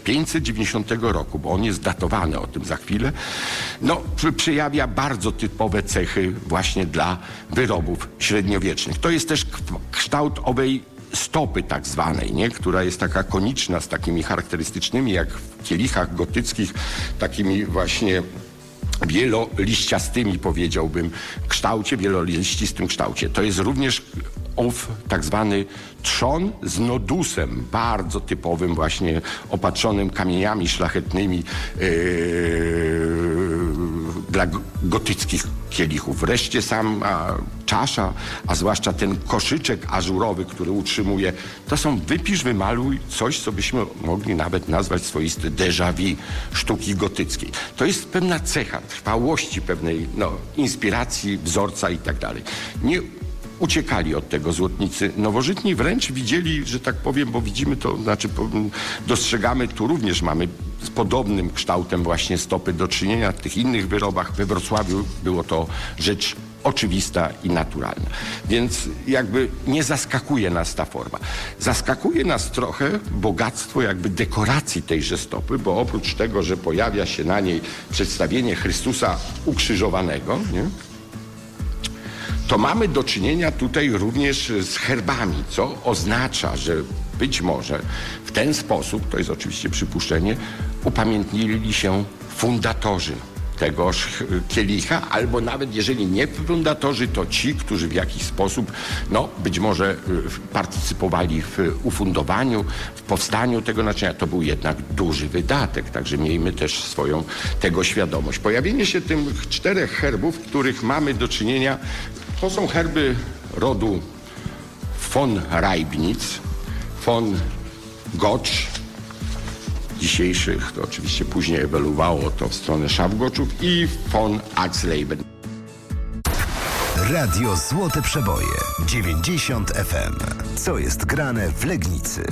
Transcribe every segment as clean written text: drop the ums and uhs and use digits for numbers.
1590 roku, bo on jest datowany, o tym za chwilę, no, przejawia bardzo typowe cechy właśnie dla wyrobów średniowiecznych. To jest też kształt owej stopy tak zwanej, nie? Która jest taka koniczna, z takimi charakterystycznymi, jak w kielichach gotyckich, takimi właśnie wieloliściastymi, powiedziałbym, wieloliścistym kształcie. To jest również ów tak zwany trzon z nodusem, bardzo typowym, właśnie opatrzonym kamieniami szlachetnymi dla gotyckich kielichów. Wreszcie sama czasza, a zwłaszcza ten koszyczek ażurowy, który utrzymuje, to są wypisz, wymaluj, coś, co byśmy mogli nawet nazwać swoiste déjà vu sztuki gotyckiej. To jest pewna cecha trwałości, pewnej inspiracji, wzorca i tak dalej. Nie uciekali od tego złotnicy nowożytni, wręcz widzieli, że tak powiem, bo widzimy to, znaczy dostrzegamy, tu również mamy z podobnym kształtem właśnie stopy do czynienia w tych innych wyrobach. We Wrocławiu było to rzecz oczywista i naturalna. Więc jakby nie zaskakuje nas ta forma. Zaskakuje nas trochę bogactwo jakby dekoracji tejże stopy, bo oprócz tego, że pojawia się na niej przedstawienie Chrystusa ukrzyżowanego, nie? To mamy do czynienia tutaj również z herbami, co oznacza, że być może w ten sposób, to jest oczywiście przypuszczenie, upamiętnili się fundatorzy tegoż kielicha, albo nawet jeżeli nie fundatorzy, to ci, którzy w jakiś sposób, być może partycypowali w ufundowaniu, w powstaniu tego naczynia. To był jednak duży wydatek, także miejmy też swoją tego świadomość. Pojawienie się tych 4 herbów, których mamy do czynienia, to są herby rodu von Reibnitz, von Gotsch, dzisiejszych, to oczywiście później ewoluowało to w stronę Szafgoczów, i von Axleben. Radio Złote Przeboje 90 FM. Co jest grane w Legnicy?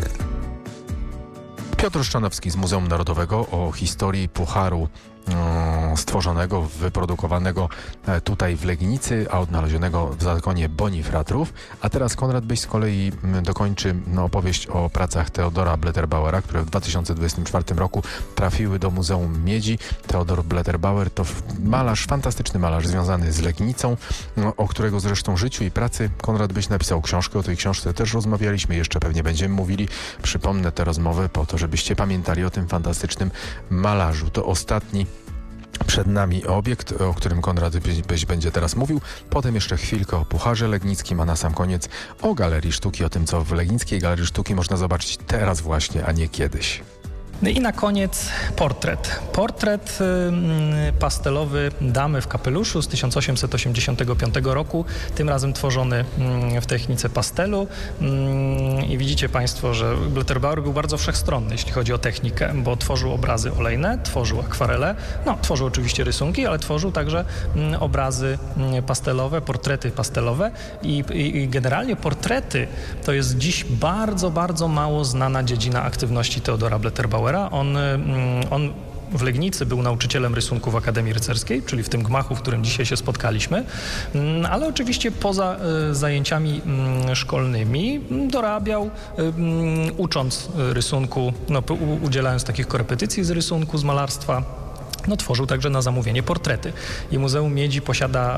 Piotr Szczanowski z Muzeum Narodowego o historii pucharu stworzonego, wyprodukowanego tutaj w Legnicy, a odnalezionego w zakonie Bonifratrów. A teraz Konrad Byś z kolei dokończy opowieść o pracach Theodora Blätterbauera, które w 2024 roku trafiły do Muzeum Miedzi. Theodor Blätterbauer to fantastyczny malarz związany z Legnicą, o którego zresztą życiu i pracy Konrad Byś napisał książkę. O tej książce też rozmawialiśmy, jeszcze pewnie będziemy mówili. Przypomnę tę rozmowę po to, żebyście pamiętali o tym fantastycznym malarzu. To ostatni przed nami obiekt, o którym Konrad Byś będzie teraz mówił. Potem jeszcze chwilkę o Pucharze Legnickim, a na sam koniec o Galerii Sztuki, o tym, co w Legnickiej Galerii Sztuki można zobaczyć teraz właśnie, a nie kiedyś. No i na koniec portret. Portret pastelowy damy w kapeluszu z 1885 roku, tym razem tworzony w technice pastelu. I widzicie Państwo, że Blätterbauer był bardzo wszechstronny, jeśli chodzi o technikę, bo tworzył obrazy olejne, tworzył akwarele, tworzył oczywiście rysunki, ale tworzył także obrazy pastelowe, portrety pastelowe i generalnie portrety to jest dziś bardzo, bardzo mało znana dziedzina aktywności Theodora Blätterbauera. On w Legnicy był nauczycielem rysunku w Akademii Rycerskiej, czyli w tym gmachu, w którym dzisiaj się spotkaliśmy, ale oczywiście poza zajęciami szkolnymi dorabiał, ucząc rysunku, udzielając takich korepetycji z rysunku, z malarstwa. Tworzył także na zamówienie portrety. I Muzeum Miedzi posiada,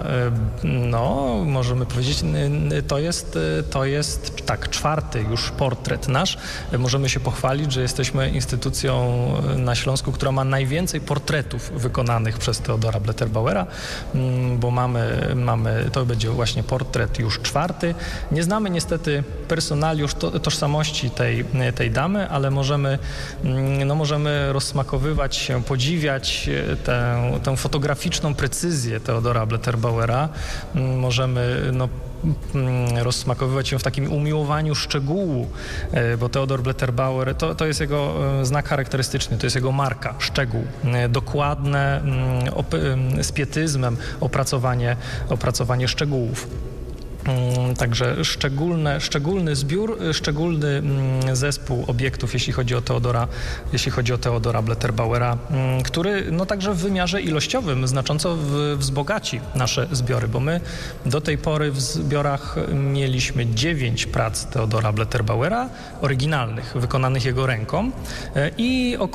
możemy powiedzieć, to jest tak, 4. już portret nasz. Możemy się pochwalić, że jesteśmy instytucją na Śląsku, która ma najwięcej portretów wykonanych przez Theodora Blätterbauera, bo mamy, to będzie właśnie portret już 4. Nie znamy niestety personaliusz, tożsamości tej damy, ale możemy rozsmakowywać się, podziwiać tę fotograficzną precyzję Theodora Blätterbauera. Możemy rozsmakowywać się w takim umiłowaniu szczegółu, bo Theodor Blätterbauer to jest jego znak charakterystyczny, to jest jego marka, szczegół, dokładne, z pietyzmem opracowanie szczegółów. Także szczególny zbiór, szczególny zespół obiektów, jeśli chodzi o Theodora Blätterbauera, który także w wymiarze ilościowym znacząco wzbogaci nasze zbiory, bo my do tej pory w zbiorach mieliśmy 9 prac Theodora Blätterbauera, oryginalnych, wykonanych jego ręką i